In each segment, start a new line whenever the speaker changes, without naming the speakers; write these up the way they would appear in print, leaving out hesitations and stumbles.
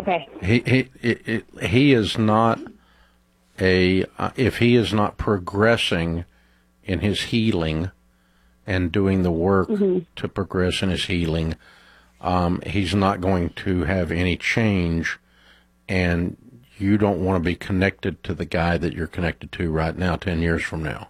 Okay.
He is not if he is not progressing in his healing and doing the work to progress in his healing, he's not going to have any change, and you don't want to be connected to the guy that you're connected to right now 10 years from now.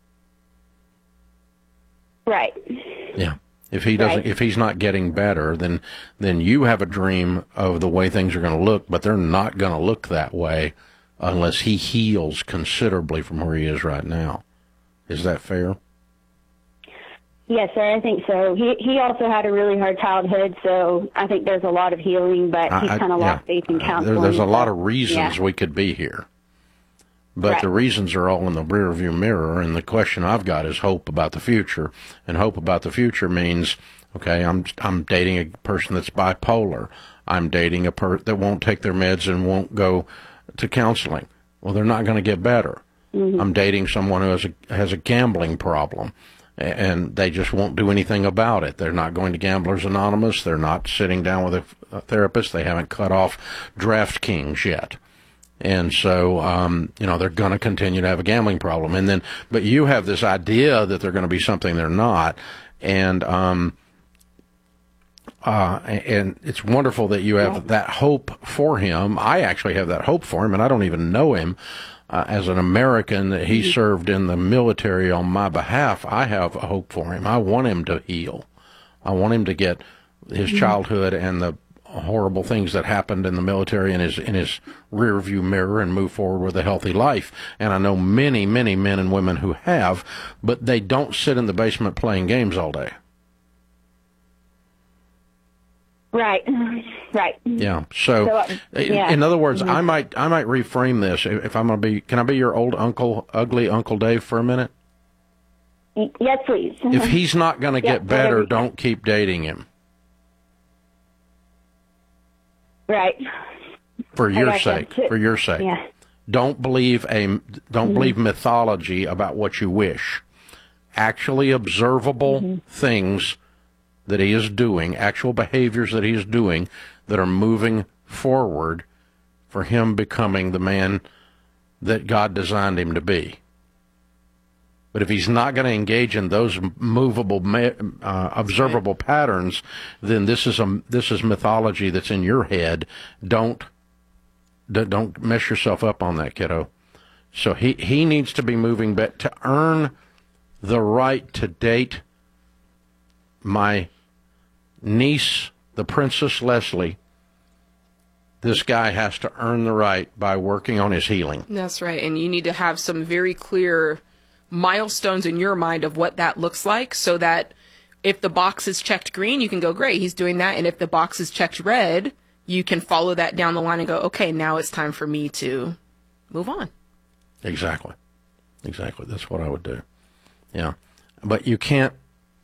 Right.
Yeah. If he doesn't, if he's not getting better, then you have a dream of the way things are going to look, but they're not going to look that way unless he heals considerably from where he is right now. Is that fair?
Yes, sir, I think so. He also had a really hard childhood, so I think there's a lot of healing, but he's kind of lost faith in counseling.
There's a lot of reasons we could be here, but the reasons are all in the rearview mirror, and the question I've got is hope about the future, and hope about the future means, okay, I'm dating a person that's bipolar. I'm dating a person that won't take their meds and won't go to counseling. Well, they're not going to get better. I'm dating someone who has a gambling problem, and they just won't do anything about it. They're not going to Gamblers Anonymous. They're not sitting down with a therapist. They haven't cut off DraftKings yet. And so, they're going to continue to have a gambling problem. But you have this idea that they're going to be something they're not. And it's wonderful that you have that hope for him. I actually have that hope for him, and I don't even know him. As an American that he served in the military on my behalf, I have a hope for him. I want him to heal. I want him to get his childhood and the horrible things that happened in the military in his rear view mirror and move forward with a healthy life. And I know many, many men and women who have, but they don't sit in the basement playing games all day.
Right.
Yeah. So in other words, I might reframe this. If I'm going to be, can I be your old uncle, ugly Uncle Dave for a minute?
Yes, please.
If he's not going to get better, don't keep dating him.
Right.
For your sake. For your sake.
Yeah.
Don't believe believe mythology about what you wish. Actually observable things that he is doing, actual behaviors that he is doing that are moving forward for him becoming the man that God designed him to be. But if he's not going to engage in those movable, observable patterns, then this is mythology that's in your head. Don't mess yourself up on that, kiddo. So he needs to be moving back to earn the right to date my niece, the Princess Leslie. This guy has to earn the right by working on his healing.
That's right. And you need to have some very clear milestones in your mind of what that looks like, so that if the box is checked green, you can go, great, he's doing that. And if the box is checked red, you can follow that down the line and go, okay, now it's time for me to move on. Exactly.
That's what I would do. Yeah. But you can't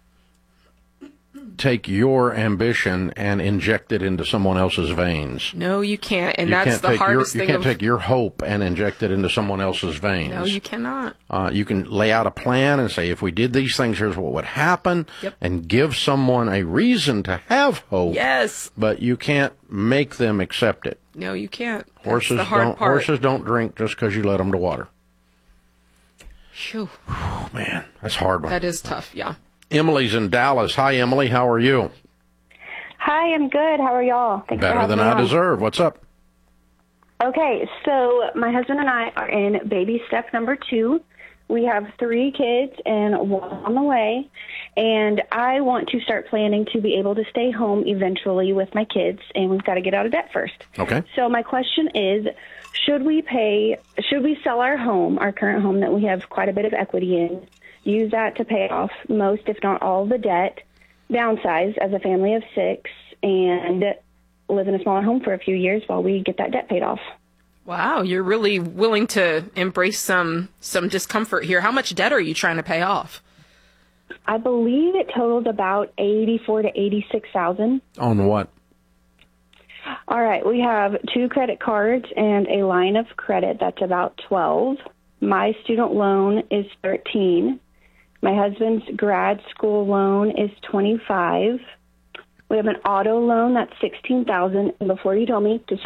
take your ambition and inject it into someone else's veins.
No, you can't. And that's the hardest thing.
You can't take your hope and inject it into someone else's veins.
No, you cannot.
You can lay out a plan and say, if we did these things, here's what would happen, and give someone a reason to have hope.
Yes.
But you can't make them accept it.
No, you can't.
Horses don't drink just because you let them to water.
Phew.
Oh, man, that's a hard one.
That is tough, yeah.
Emily's in Dallas. Hi, Emily. How are you?
Hi, I'm good. How are y'all?
Thanks Better than I deserve. What's up?
Okay, so my husband and I are in baby step number 2. We have 3 kids and 1 on the way, and I want to start planning to be able to stay home eventually with my kids, and we've got to get out of debt first.
Okay.
So my question is, should we sell our home, our current home that we have quite a bit of equity in, use that to pay off most, if not all, of the debt, downsize as a family of 6, and live in a smaller home for a few years while we get that debt paid off?
Wow, you're really willing to embrace some discomfort here. How much debt are you trying to pay off?
I believe it totaled about $84,000 to $86,000.
On what?
All right, we have 2 credit cards and a line of credit that's about $12,000. My student loan is $13,000. My husband's grad school loan is $25,000. We have an auto loan that's $16,000. And before you told me to